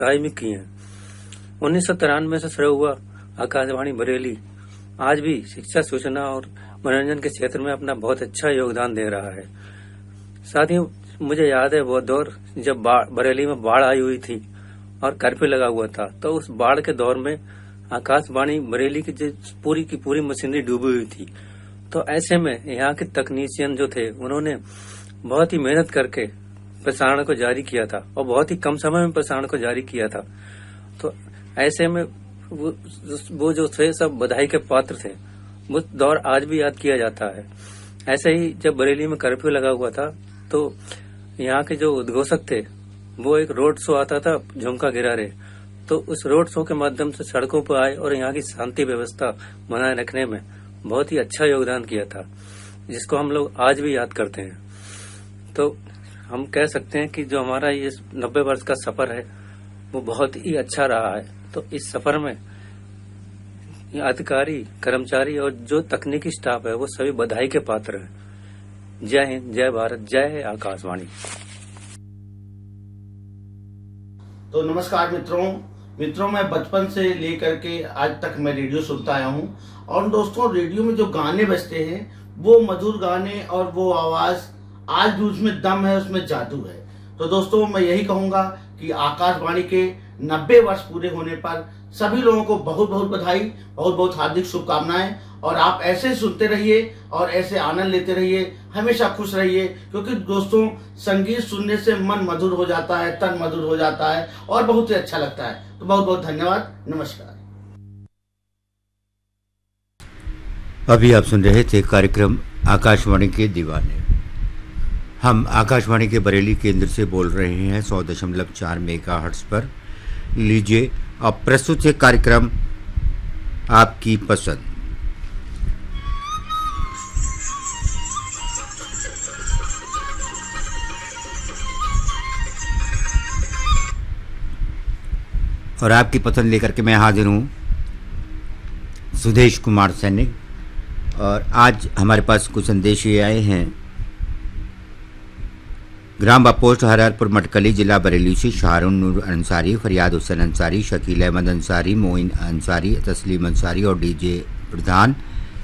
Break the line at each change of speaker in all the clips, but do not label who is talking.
पढ़ाई में की है। 1993 से शुरू हुआ आकाशवाणी बरेली आज भी शिक्षा, सूचना और मनोरंजन के क्षेत्र में अपना बहुत अच्छा योगदान दे रहा है। साथ ही मुझे याद है वो दौर जब बरेली में बाढ़ आई हुई थी और कर्फ्यू लगा हुआ था, तो उस बाढ़ के दौर में आकाशवाणी बरेली की पूरी मशीनरी डूबी हुई थी। तो ऐसे में यहाँ के तकनीशियन जो थे उन्होंने बहुत ही मेहनत करके प्रसारण को जारी किया था और बहुत ही कम समय में प्रसारण को जारी किया था। तो ऐसे में वो जो थे सब बधाई के पात्र थे। वो दौर आज भी याद किया जाता है। ऐसे ही जब बरेली में कर्फ्यू लगा हुआ था तो यहाँ के जो उद्घोषक थे वो एक रोड शो आता था झुमका गिरा रे, तो उस रोड शो के माध्यम से सड़कों पर आए और यहाँ की शांति व्यवस्था बनाए रखने में बहुत ही अच्छा योगदान किया था, जिसको हम लोग आज भी याद करते हैं। तो हम कह सकते हैं कि जो हमारा ये 90 वर्ष का सफर है वो बहुत ही अच्छा रहा है। तो इस सफर में अधिकारी, कर्मचारी और जो तकनीकी स्टाफ है वो सभी बधाई के पात्र हैं। जय हिंद, जय भारत, जय आकाशवाणी।
तो नमस्कार मित्रों, मैं बचपन से लेकर के आज तक मैं रेडियो सुनता आया हूँ। और दोस्तों, रेडियो में जो गाने बजते हैं वो मधुर गाने और वो आवाज आज भी उसमें दम है, उसमें जादू है। तो दोस्तों, मैं यही कहूंगा कि आकाशवाणी के 90 वर्ष पूरे होने पर सभी लोगों को बहुत बहुत बधाई, बहुत बहुत हार्दिक शुभकामनाएं। और आप ऐसे सुनते रहिए और ऐसे आनंद लेते रहिए, हमेशा खुश रहिए, क्योंकि दोस्तों संगीत सुनने से मन मधुर हो जाता है, तन मधुर हो जाता है और बहुत ही अच्छा लगता है। तो बहुत बहुत धन्यवाद, नमस्कार।
अभी आप सुन रहे थे कार्यक्रम आकाशवाणी के दीवाने। हम आकाशवाणी के बरेली केंद्र से बोल रहे हैं 100.4 मेगाहर्ट्ज पर। लीजिए अब प्रस्तुत है कार्यक्रम आपकी पसंद। और आपकी पसंद लेकर के मैं हाजिर हूँ सुदेश कुमार सैनिक। और आज हमारे पास कुछ संदेश ये आए हैं। ग्राम पोस्ट हरिहरपुर मटकली, जिला बरेली से शाहरुन नूर अंसारी, फरियाद हुसैन अंसारी, शकील अहमद अंसारी, मोइन अंसारी, तस्लीम अंसारी और डीजे प्रधान।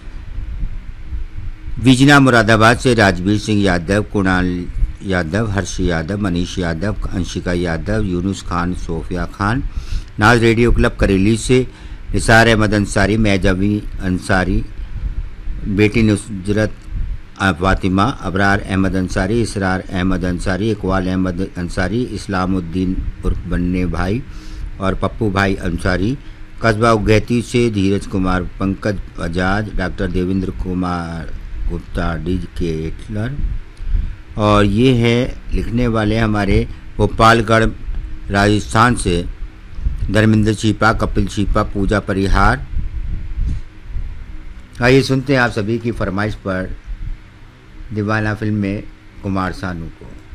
विजना मुरादाबाद से राजवीर सिंह यादव, कुणाल यादव, हर्ष यादव, मनीष यादव, अंशिका यादव, यूनुस खान, सोफिया खान। नाज रेडियो क्लब करेली से निसार अहमद अंसारी, मैजवी अंसारी, बेटी नुसरत फातिमा, अबरार अहमद अंसारी, इसरार अहमद अंसारी, इकबाल अहमद अंसारी, इस्लामुद्दीन उर्फ बन्ने भाई और पप्पू भाई अंसारी। कस्बा उगैती से धीरज Kumar, Pankaj Bajaj, doctor Devendra Kumar Gupta, DK Hitler. और ये है लिखने वाले हमारे भोपालगढ़ राजस्थान से धर्मेंद्र चीपा, कपिल चीपा, पूजा परिहार। आइए सुनते हैं आप सभी की फरमाइश पर दीवाना फिल्म में कुमार सानू को।